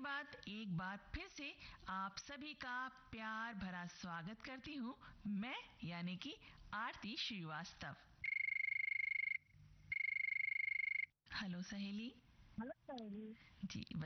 बाद एक बार फिर से आप सभी का प्यार भरा स्वागत करती हूँ मैं, यानी कि आरती श्रीवास्तव। हेलो सहेली। हेलो सहेली जी